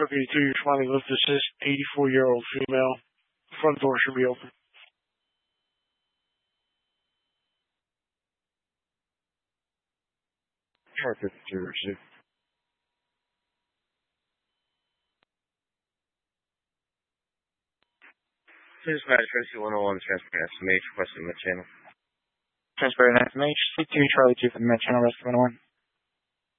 Truck 82, you're finally lift assist, 84-year-old female. Front door should be open. Truck 52, receive. Dispatch, Rescue 101, transfer SMH, requesting the channel. Transfer an SMH, C2, Charlie 2 for the Med Channel, Rescue 101.